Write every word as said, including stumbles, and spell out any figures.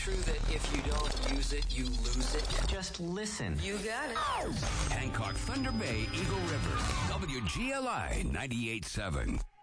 true that if you don't use it, you lose it? Just listen. You got it. Hancock, Thunder Bay, Eagle River, W G L I ninety-eight point seven.